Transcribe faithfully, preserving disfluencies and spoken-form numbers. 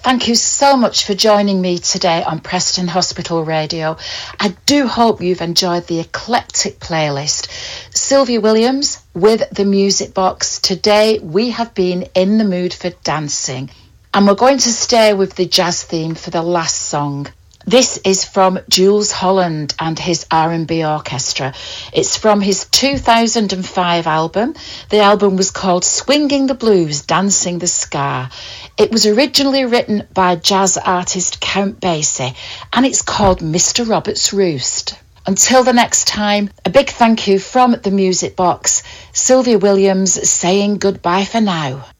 Thank you so much for joining me today on Preston Hospital Radio. I do hope you've enjoyed the eclectic playlist. Sylvia Williams with The Music Box. Today we have been in the mood for dancing, and we're going to stay with the jazz theme for the last song. This is from Jools Holland and his R and B orchestra. It's from his two thousand five album. The album was called Swinging the Blues, Dancing the Ska. It was originally written by jazz artist Count Basie, and it's called Mister Robert's Roost. Until the next time, a big thank you from The Music Box. Sylvia Williams saying goodbye for now.